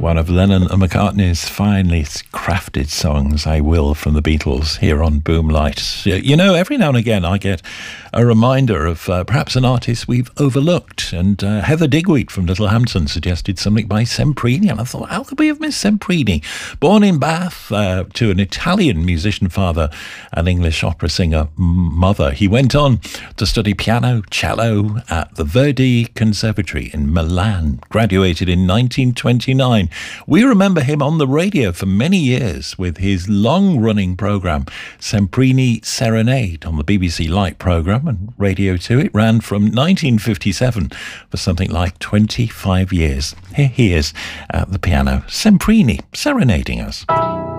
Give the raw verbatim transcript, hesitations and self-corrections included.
One of Lennon and McCartney's finely crafted songs, I Will, from the Beatles, here on Boomlight. You know, every now and again I get a reminder of uh, perhaps an artist we've overlooked, and uh, Heather Digweed from Littlehampton suggested something by Semprini, and I thought, how could we have missed Semprini? Born in Bath uh, to an Italian musician father and English opera singer mother, he went on to study piano, cello at the Verdi Conservatory in Milan, graduated in nineteen twenty-nine. We remember him on the radio for many years with his long-running programme, Semprini Serenade, on the B B C Light programme and Radio two. It ran from nineteen fifty-seven for something like twenty-five years. Here he is at the piano, Semprini, serenading us.